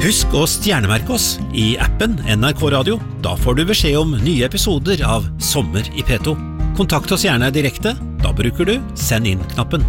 Husk å stjernemerke oss i appen NRK Radio. Da får du beskjed om nye episoder av Sommer i P2. Kontakt oss gjerne direkte. Da bruker du Send inn-knappen.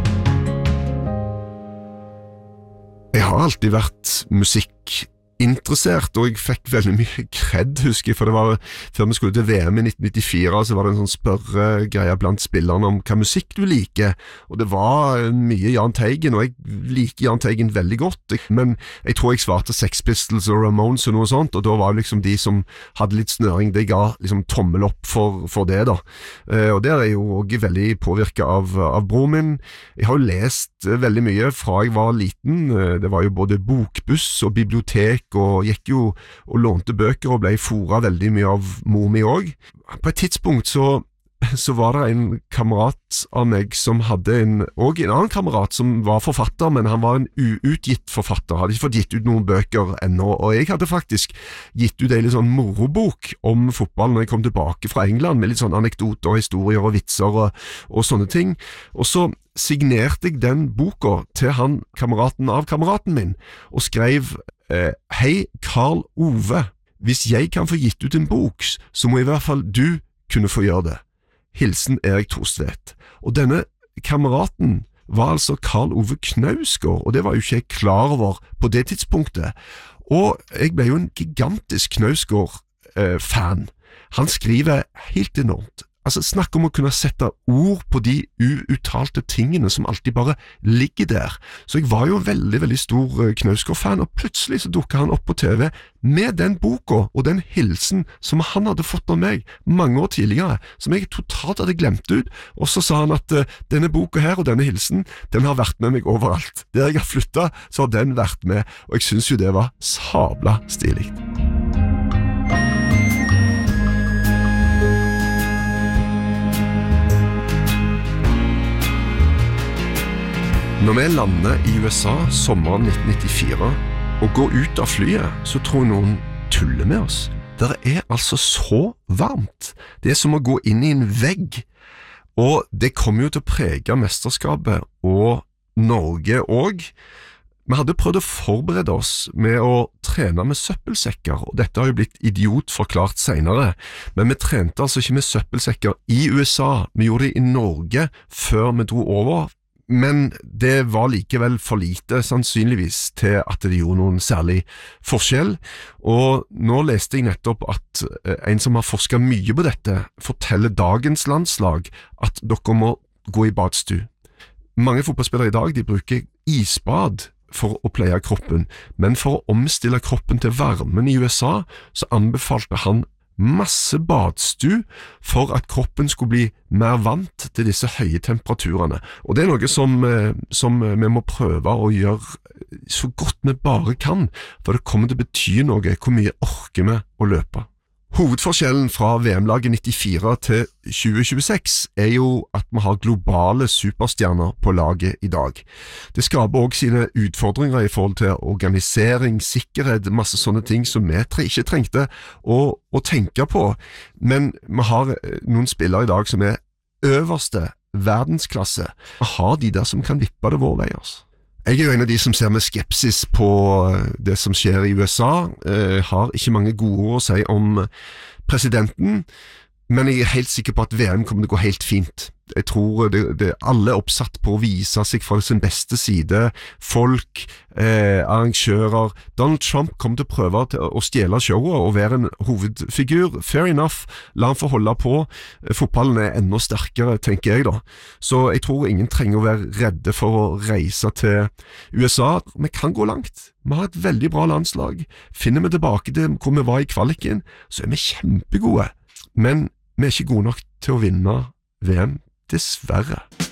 Jeg har alltid vært musikkinteressert, og jeg fikk veldig mye kred, husker jeg, for det var før vi skulle til VM i 1994, så var det en sånn spørregreie blant spillerne om hva musikk du liker, og det var mye Jahn Teigen, og jeg liker Jahn Teigen veldig godt, men jeg tror jeg svarte Sex Pistols og Ramones og noe sånt, og da var det liksom de som hadde litt snøring, det ga liksom tommel opp for det da, og det er jeg jo også veldig påvirket av broren min. Jeg har jo lest veldig mye fra jeg var liten, det var jo både bokbuss og bibliotek, og gikk jo og lånte bøker og ble foret veldig mye av mor mi også. På et tidspunkt så var det en kamerat av meg som hadde og en annen kamerat som var forfatter, men han var en uutgitt forfatter, hadde ikke fått gitt ut noen bøker ennå, og jeg hadde faktisk gitt ut en litt sånn morobok om fotball når jeg kom tilbake fra England, med litt sånn anekdoter, historier og vitser og sånne ting, og så signerte jeg den boka til han kameraten av kameraten min, og skrev «Hei Karl Ove, hvis jeg kan få gitt ut en bok, så må i hvert fall du kunne få gjøre det. Hilsen Erik Thorstvedt». Og denne kameraten var altså Karl Ove Knausgård, og det var jo ikke jeg klar over på det tidspunktet. Og jeg ble jo en gigantisk Knausgård-fan. Han skriver helt enormt. Altså, snakk om å kunne sette ord på de uuttalte tingene som alltid bare ligger der. Så jeg var jo veldig, veldig stor Knausgård-fan, og plutselig så dukket han opp på TV med den boka og den hilsen som han hadde fått av meg mange år tidligere, som jeg totalt hadde glemt ut, og så sa han at denne boka her og denne hilsen, den har vært med meg overalt. Der jeg har flyttet, så har den vært med, og jeg synes jo det var sabla stilig. Når vi lander i USA sommeren 1994 og går ut av flyet, så tror jeg noen tuller med oss. Det er altså så varmt. Det er som å gå inn i en vegg. Og det kommer jo til å prege mesterskapet og Norge også. Vi hadde prøvd å forberede oss med å trene med søppelsekker, og dette har jo blitt idiotforklart senere, men vi trente altså ikke med søppelsekker i USA. Vi gjorde det i Norge før vi dro over. Men det var likevel for lite, sannsynligvis, til at det gjorde noen særlig forskjell, og nå leste jeg nettopp at en som har forsket mye på dette, forteller dagens landslag at dere må gå i badstue. Mange fotballspillere i dag, de bruker isbad for å pleie kroppen, men for å omstille kroppen til varmen i USA, så anbefalte han masse badstue for at kroppen skulle bli mer vant til disse høye temperaturene. Og det er noe som vi må prøve å gjøre så godt vi bare kan, for det kommer til å bety noe hvor mye orker vi å løpe. Hovedforskjellen fra VM-laget 94 til 2026 er jo at vi har globale superstjerner på laget i dag. Det skaper også sine utfordringer i forhold til organisering, sikkerhet, masse sånne ting som vi ikke trengte å tenke på, men vi har noen spillere i dag som er øverste verdensklasse. Vi har de der som kan vippe det vår vei, altså. Jeg er jo en av de som ser med skepsis på det som skjer i USA. Jeg har ikke mange gode ord å si om presidenten, men jeg er helt sikker på at VM kommer til å gå helt fint. Jeg tror alle er oppsatt på å vise seg fra sin beste side. Folk, arrangører. Donald Trump kommer til å prøve å stjele showet og være en hovedfigur. Fair enough, la han få holde på. Fotballen er enda sterkere, tenker jeg da. Så jeg tror ingen trenger å være redde for å reise til USA. Vi kan gå langt. Vi har et veldig bra landslag. Finner vi tilbake til hvor vi var i kvaliken, så er vi kjempegode. Men vi er ikke gode nok til å vinne VM, dessverre.